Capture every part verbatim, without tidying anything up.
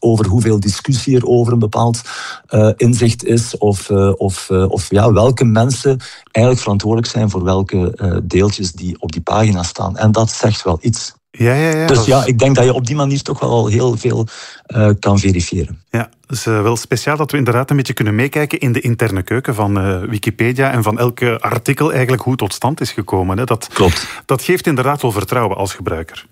over hoeveel discussie er over een bepaald uh, inzicht is, of, uh, of, uh, of ja, welke mensen eigenlijk verantwoordelijk zijn voor welke uh, deeltjes die op die pagina staan. En dat zegt wel iets. Ja, ja, ja. Dus ja, ik denk dat je op die manier toch wel al heel veel uh, kan verifiëren. Ja, het is uh, wel speciaal dat we inderdaad een beetje kunnen meekijken in de interne keuken van uh, Wikipedia en van elke artikel eigenlijk hoe het tot stand is gekomen. Hè. Dat, Klopt. Dat geeft inderdaad wel vertrouwen als gebruiker.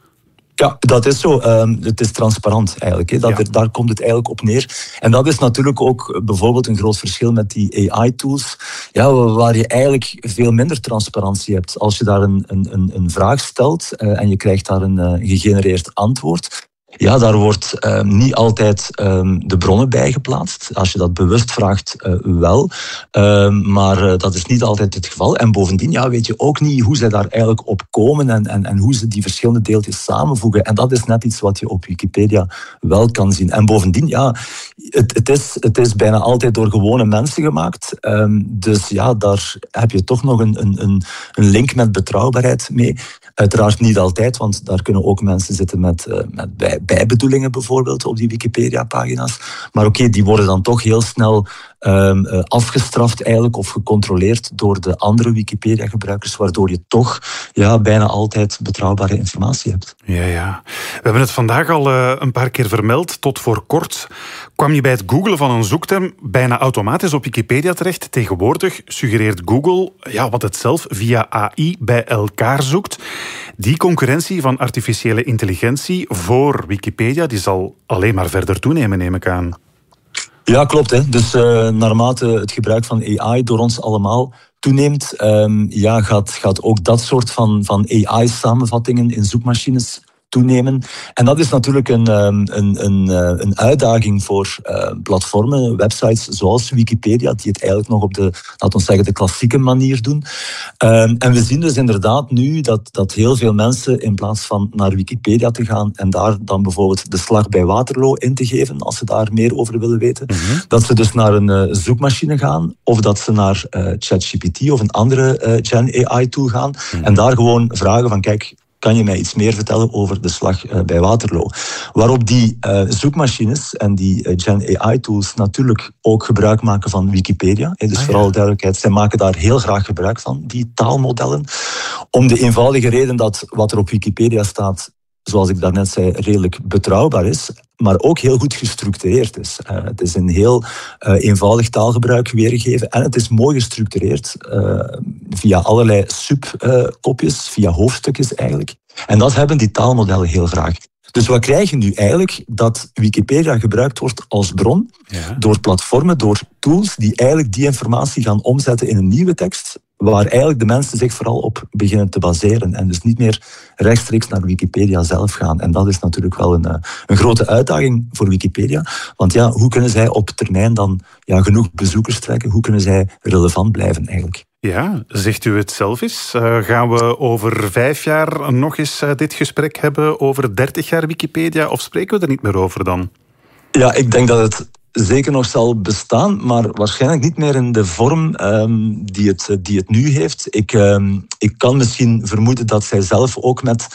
Ja, dat is zo. Um, het is transparant eigenlijk. Hè. Dat Ja. er, daar komt het eigenlijk op neer. En dat is natuurlijk ook bijvoorbeeld een groot verschil met die A I-tools, ja, waar je eigenlijk veel minder transparantie hebt. Als je daar een, een, een vraag stelt uh, en je krijgt daar een uh, gegenereerd antwoord, ja, daar wordt uh, niet altijd uh, de bronnen bij geplaatst. Als je dat bewust vraagt, uh, wel. Uh, maar uh, dat is niet altijd het geval. En bovendien ja, weet je ook niet hoe zij daar eigenlijk op komen en, en, en hoe ze die verschillende deeltjes samenvoegen. En dat is net iets wat je op Wikipedia wel kan zien. En bovendien, ja, het, het, is, het is bijna altijd door gewone mensen gemaakt. Um, dus ja, daar heb je toch nog een, een, een link met betrouwbaarheid mee. Uiteraard niet altijd, want daar kunnen ook mensen zitten met, uh, met bij, bijbedoelingen bijvoorbeeld op die Wikipedia-pagina's. Maar oké, okay, die worden dan toch heel snel um, uh, afgestraft eigenlijk of gecontroleerd door de andere Wikipedia-gebruikers, waardoor je toch ja, bijna altijd betrouwbare informatie hebt. Ja, ja. We hebben het vandaag al uh, een paar keer vermeld. Tot voor kort kwam je bij het googlen van een zoekterm bijna automatisch op Wikipedia terecht. Tegenwoordig suggereert Google ja, wat het zelf via A I bij elkaar zoekt. Die concurrentie van artificiële intelligentie voor Wikipedia die zal alleen maar verder toenemen, neem ik aan. Ja, klopt. Hè. Dus uh, naarmate het gebruik van A I door ons allemaal toeneemt, um, ja, gaat, gaat ook dat soort van, van A I-samenvattingen in zoekmachines toenemen. En dat is natuurlijk een, een, een, een uitdaging voor uh, platformen, websites zoals Wikipedia, die het eigenlijk nog op de, laten we zeggen, de klassieke manier doen. Um, en we zien dus inderdaad nu dat, dat heel veel mensen in plaats van naar Wikipedia te gaan en daar dan bijvoorbeeld de slag bij Waterloo in te geven, als ze daar meer over willen weten, mm-hmm. dat ze dus naar een uh, zoekmachine gaan of dat ze naar uh, ChatGPT of een andere uh, Gen A I-tool gaan mm-hmm. en daar gewoon vragen van kijk, kan je mij iets meer vertellen over de slag uh, bij Waterloo? Waarop die uh, zoekmachines en die uh, Gen A I-tools natuurlijk ook gebruik maken van Wikipedia. Hey, dus ah, ja. voor alle duidelijkheid, zij maken daar heel graag gebruik van, die taalmodellen. Om de eenvoudige reden dat wat er op Wikipedia staat, zoals ik daarnet zei, redelijk betrouwbaar is, maar ook heel goed gestructureerd is. Uh, het is een heel uh, eenvoudig taalgebruik weergegeven en het is mooi gestructureerd uh, via allerlei subkopjes, uh, via hoofdstukjes eigenlijk. En dat hebben die taalmodellen heel graag. Dus wat krijg je nu eigenlijk? Dat Wikipedia gebruikt wordt als bron ja. door platformen, door tools die eigenlijk die informatie gaan omzetten in een nieuwe tekst, waar eigenlijk de mensen zich vooral op beginnen te baseren en dus niet meer rechtstreeks naar Wikipedia zelf gaan. En dat is natuurlijk wel een, een grote uitdaging voor Wikipedia. Want ja, hoe kunnen zij op termijn dan ja, genoeg bezoekers trekken? Hoe kunnen zij relevant blijven eigenlijk? Ja, zegt u het zelf eens? Uh, gaan we over vijf jaar nog eens uh, dit gesprek hebben over dertig jaar Wikipedia? Of spreken we er niet meer over dan? Ja, ik denk dat het zeker nog zal bestaan, maar waarschijnlijk niet meer in de vorm um, die, het, die het nu heeft. Ik, um, ik kan misschien vermoeden dat zij zelf ook met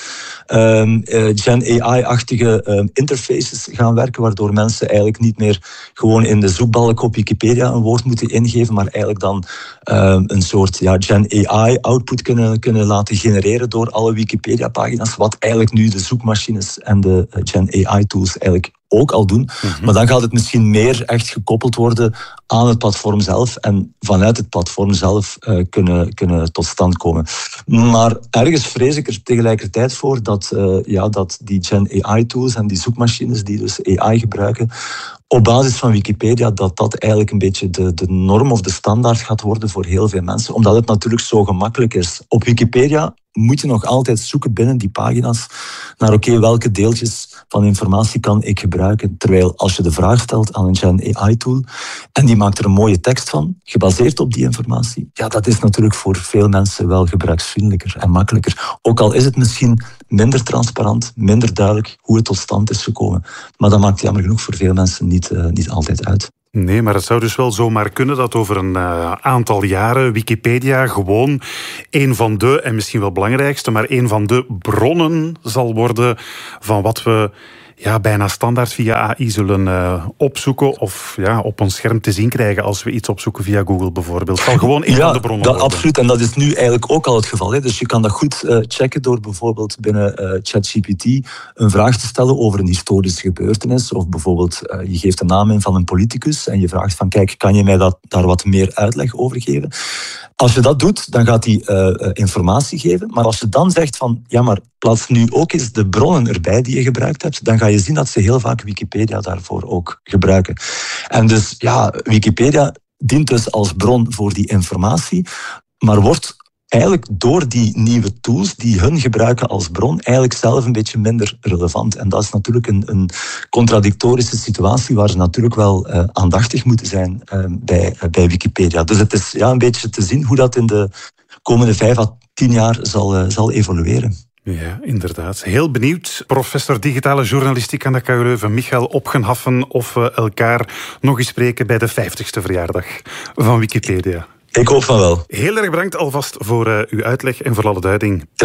um, uh, Gen A I-achtige um, interfaces gaan werken, waardoor mensen eigenlijk niet meer gewoon in de zoekbalk op Wikipedia een woord moeten ingeven, maar eigenlijk dan um, een soort ja, Gen A I-output kunnen, kunnen laten genereren door alle Wikipedia-pagina's, wat eigenlijk nu de zoekmachines en de uh, Gen A I-tools eigenlijk ook al doen. Mm-hmm. Maar dan gaat het misschien meer echt gekoppeld worden aan het platform zelf en vanuit het platform zelf uh, kunnen, kunnen tot stand komen. Maar ergens vrees ik er tegelijkertijd voor dat, uh, ja, dat die Gen A I-tools en die zoekmachines die dus A I gebruiken, op basis van Wikipedia, dat dat eigenlijk een beetje de, de norm of de standaard gaat worden voor heel veel mensen. Omdat het natuurlijk zo gemakkelijk is. Op Wikipedia moet je nog altijd zoeken binnen die pagina's naar oké, okay, welke deeltjes van informatie kan ik gebruiken. Terwijl als je de vraag stelt aan een Gen A I-tool en die maakt er een mooie tekst van, gebaseerd op die informatie, ja, dat is natuurlijk voor veel mensen wel gebruiksvriendelijker en makkelijker. Ook al is het misschien minder transparant, minder duidelijk hoe het tot stand is gekomen. Maar dat maakt jammer genoeg voor veel mensen niet, uh, niet altijd uit. Nee, maar het zou dus wel zomaar kunnen dat over een uh, aantal jaren Wikipedia gewoon een van de, en misschien wel belangrijkste, maar een van de bronnen zal worden van wat we ja, bijna standaard via A I zullen uh, opzoeken of ja, op ons scherm te zien krijgen als we iets opzoeken via Google bijvoorbeeld. Het zal gewoon een ja, van de bronnen dat, worden. Absoluut. En dat is nu eigenlijk ook al het geval. Hè. Dus je kan dat goed uh, checken door bijvoorbeeld binnen uh, ChatGPT een vraag te stellen over een historische gebeurtenis. Of bijvoorbeeld uh, je geeft de naam in van een politicus en je vraagt van kijk, kan je mij dat, daar wat meer uitleg over geven? Als je dat doet, dan gaat hij uh, informatie geven. Maar als je dan zegt van ja, maar plaats nu ook eens de bronnen erbij die je gebruikt hebt, dan ga je zien dat ze heel vaak Wikipedia daarvoor ook gebruiken. En dus ja, Wikipedia dient dus als bron voor die informatie, maar wordt eigenlijk door die nieuwe tools die hun gebruiken als bron eigenlijk zelf een beetje minder relevant. En dat is natuurlijk een, een contradictorische situatie waar ze natuurlijk wel uh, aandachtig moeten zijn uh, bij, uh, bij Wikipedia. Dus het is ja, een beetje te zien hoe dat in de komende vijf à tien jaar zal, uh, zal evolueren. Ja, inderdaad. Heel benieuwd. Professor digitale journalistiek aan de K U Leuven, Michael Opgenhaffen, of we elkaar nog eens spreken bij de vijftigste verjaardag van Wikipedia. Ik hoop van wel. Heel erg bedankt alvast voor uh, uw uitleg en voor alle duiding.